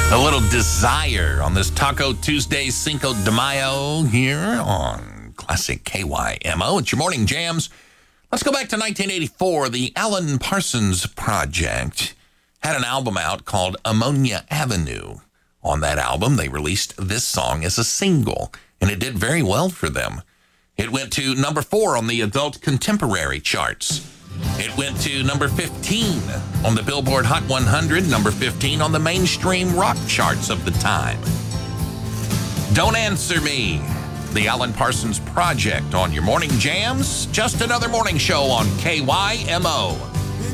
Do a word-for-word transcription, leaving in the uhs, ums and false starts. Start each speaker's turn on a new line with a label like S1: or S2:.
S1: A little Desire on this Taco Tuesday Cinco de Mayo here on Classic K Y M O. It's your morning jams. Let's go back to nineteen eighty-four. The Alan Parsons Project had an album out called Ammonia Avenue. On that album, they released this song as a single, and it did very well for them. It went to number four on the adult contemporary charts. It went to number fifteen on the Billboard Hot one hundred, number fifteen on the mainstream rock charts of the time. Don't Answer Me, the Alan Parsons Project on your morning jams. Just another morning show on K Y M O.